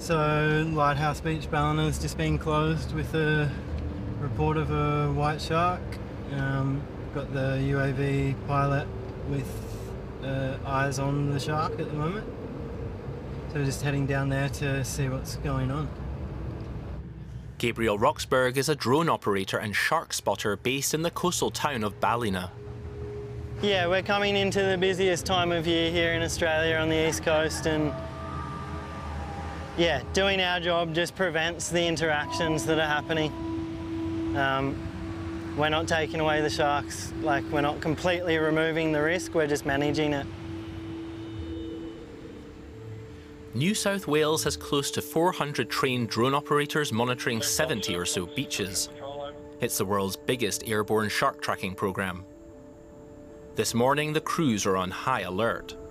So Lighthouse Beach Ballina's just been closed with a report of a white shark. Got the UAV pilot with eyes on the shark at the moment. So we're just heading down there to see what's going on. Gabriel Roxburgh is a drone operator and shark spotter based in the coastal town of Ballina. Yeah, we're coming into the busiest time of year here in Australia on the east coast, and yeah, doing our job just prevents the interactions that are happening. We're not taking away the sharks, like we're not completely removing the risk, we're just managing it. New South Wales has close to 400 trained drone operators monitoring 70 or so beaches. It's the world's biggest airborne shark tracking programme. This morning, the crews are on high alert.